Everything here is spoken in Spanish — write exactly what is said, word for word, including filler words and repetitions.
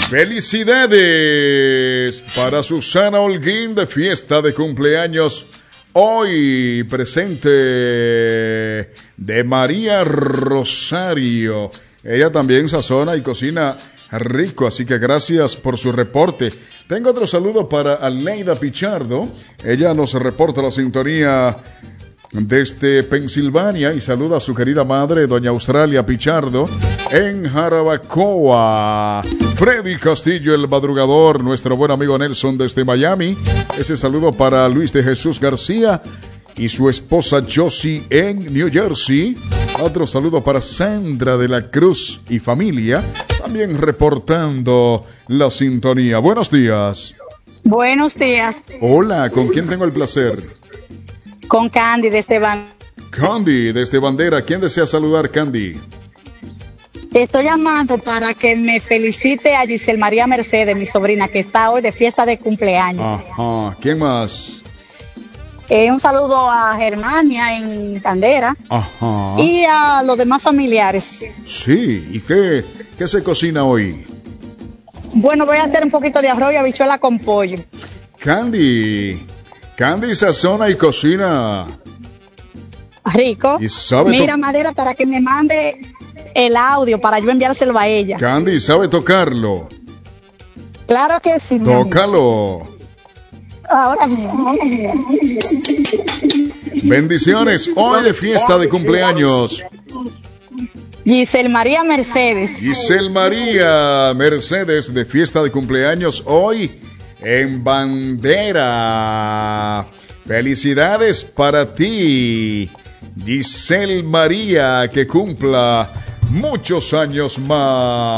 Felicidades para Susana Holguín de fiesta de cumpleaños. Hoy presente de María Rosario. Ella también sazona y cocina rico, así que gracias por su reporte. Tengo otro saludo para Aleida Pichardo. Ella nos reporta la sintonía desde Pensilvania y saluda a su querida madre, doña Australia Pichardo, en Jarabacoa. Freddy Castillo, el madrugador, nuestro buen amigo Nelson desde Miami. Ese saludo para Luis de Jesús García y su esposa Josie en New Jersey. Otro saludo para Sandra de la Cruz y familia, también reportando la sintonía. Buenos días. Buenos días. Hola, ¿con quién tengo el placer? Con Candy desde Bandera. Candy desde Bandera. ¿Quién desea saludar, Candy? Estoy llamando para que me felicite a Giselle María Mercedes, mi sobrina, que está hoy de fiesta de cumpleaños. Ajá. ¿Quién más? Eh, un saludo a Germania en Bandera. Ajá. Y a los demás familiares. Sí. ¿Y qué, qué se cocina hoy? Bueno, voy a hacer un poquito de arroz y habichuela con pollo. Candy. Candy sazona y cocina rico. Y sabe Mira, to- Madera, para que me mande el audio para yo enviárselo a ella. Candy sabe tocarlo. Claro que sí. Tócalo. Ahora mismo. Bendiciones. Hoy de fiesta de cumpleaños. Giselle María Mercedes. Giselle María Mercedes de fiesta de cumpleaños hoy en Bandera. Felicidades para ti, Giselle María, que cumpla muchos años más.